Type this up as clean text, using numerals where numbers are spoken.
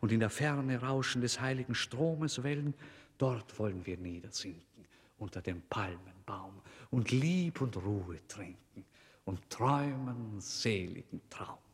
und in der Ferne Rauschen des heiligen Stromes Wellen, dort wollen wir niedersinken unter dem Palmenbaum und Lieb und Ruhe trinken und träumen seligen Traum.